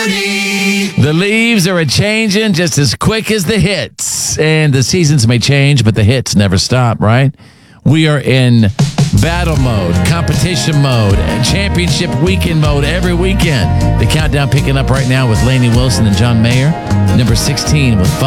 Party. The leaves are a-changing just as quick as the hits. And the seasons may change, but the hits never stop, right? We are in battle mode, competition mode, and championship weekend mode every weekend. The countdown picking up right now with Lainey Wilson and John Mayer. Number 16 with Fun.